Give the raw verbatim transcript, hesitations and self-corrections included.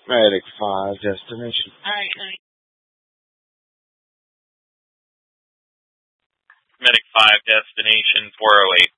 Medic five, destination. Alright, alright. Medic five, destination four oh eight.